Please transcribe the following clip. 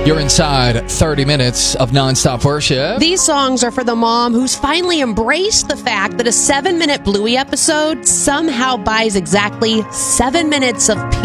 You're inside 30 minutes of nonstop worship. These songs are for the mom who's finally embraced the fact that a 7-minute Bluey episode somehow buys exactly 7 minutes of